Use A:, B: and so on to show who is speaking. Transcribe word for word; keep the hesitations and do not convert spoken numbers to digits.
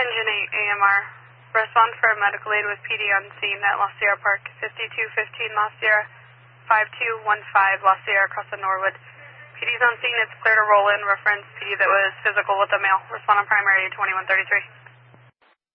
A: Engine eight A M R. Respond for medical aid with P D on scene at La Sierra Park, fifty-two fifteen La Sierra, five two one five La Sierra across the Norwood. P D's on scene, it's clear to roll in. Reference P D that was physical with the male. Respond on primary twenty-one thirty-three.